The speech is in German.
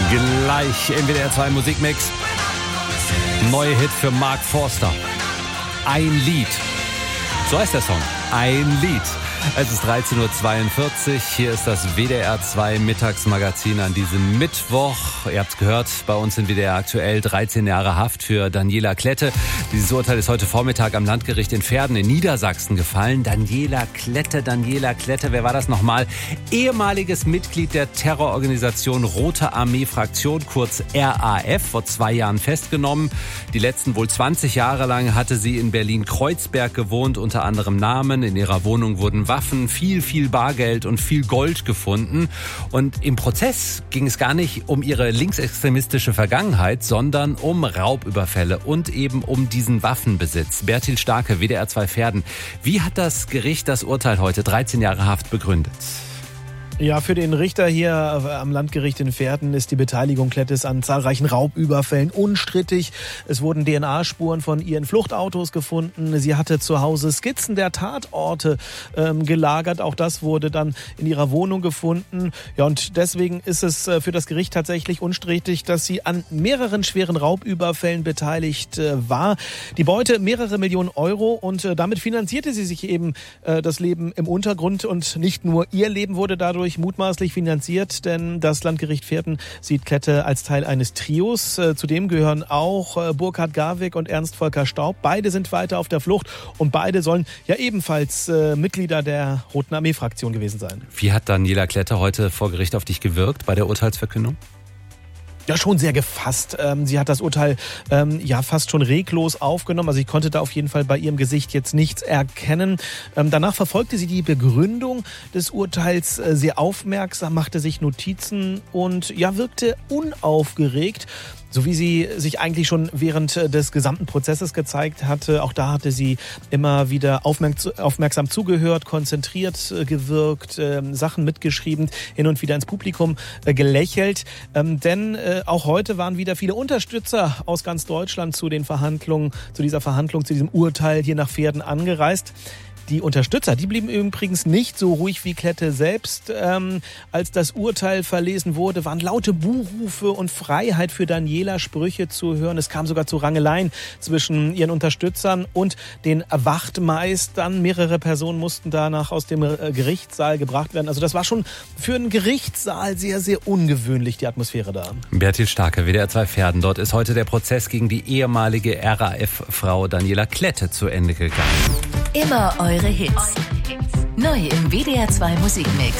Gleich im WDR 2 Musikmix. Neue Hit für Mark Forster. Ein Lied. So heißt der Song. Ein Lied. Es ist 13.42 Uhr. Hier ist das WDR 2 Mittagsmagazin an diesem Mittwoch. Ihr habt es gehört, bei uns in WDR aktuell 13 Jahre Haft für Daniela Klette. Dieses Urteil ist heute Vormittag am Landgericht in Verden in Niedersachsen gefallen. Daniela Klette, wer war das nochmal? Ehemaliges Mitglied der Terrororganisation Rote Armee Fraktion, kurz RAF, vor 2 Jahren festgenommen. Die letzten wohl 20 Jahre lang hatte sie in Berlin-Kreuzberg gewohnt, unter anderem Namen. In ihrer Wohnung wurden Waffen, viel Bargeld und viel Gold gefunden. Und im Prozess ging es gar nicht um ihre linksextremistische Vergangenheit, sondern um Raubüberfälle und eben um diesen Waffenbesitz. Bertil Starke, WDR 2 Verden. Wie hat das Gericht das Urteil heute 13 Jahre Haft begründet? Ja, für den Richter hier am Landgericht in Verden ist die Beteiligung Klettes an zahlreichen Raubüberfällen unstrittig. Es wurden DNA-Spuren von ihren Fluchtautos gefunden. Sie hatte zu Hause Skizzen der Tatorte gelagert. Auch das wurde dann in ihrer Wohnung gefunden. Ja, und deswegen ist es für das Gericht tatsächlich unstrittig, dass sie an mehreren schweren Raubüberfällen beteiligt war. Die Beute mehrere Millionen Euro und damit finanzierte sie sich eben das Leben im Untergrund und nicht nur ihr Leben wurde dadurch mutmaßlich finanziert, denn das Landgericht Verden sieht Klette als Teil eines Trios. Zudem gehören auch Burkhard Garwig und Ernst Volker Staub. Beide sind weiter auf der Flucht und beide sollen ja ebenfalls Mitglieder der Roten Armee-Fraktion gewesen sein. Wie hat Daniela Klette heute vor Gericht auf dich gewirkt bei der Urteilsverkündung? Ja, schon sehr gefasst. Sie hat das Urteil fast schon reglos aufgenommen. Also ich konnte da auf jeden Fall bei ihrem Gesicht jetzt nichts erkennen. Danach verfolgte sie die Begründung des Urteils sehr aufmerksam, machte sich Notizen und wirkte unaufgeregt. So wie sie sich eigentlich schon während des gesamten Prozesses gezeigt hatte. Auch da hatte sie immer wieder aufmerksam zugehört, konzentriert gewirkt, Sachen mitgeschrieben, hin und wieder ins Publikum gelächelt. Denn auch heute waren wieder viele Unterstützer aus ganz Deutschland zu dieser Verhandlung, zu diesem Urteil hier nach Verden angereist. Die Unterstützer, die blieben übrigens nicht so ruhig wie Klette selbst. Als das Urteil verlesen wurde, waren laute Buhrufe und Freiheit für Daniela Sprüche zu hören. Es kam sogar zu Rangeleien zwischen ihren Unterstützern und den Wachtmeistern. Mehrere Personen mussten danach aus dem Gerichtssaal gebracht werden. Also das war schon für einen Gerichtssaal sehr, sehr ungewöhnlich, die Atmosphäre da. Bertil Starke, WDR 2 Verden. Dort ist heute der Prozess gegen die ehemalige RAF-Frau Daniela Klette zu Ende gegangen. Immer eure Hits. Neu im WDR 2 Musikmix.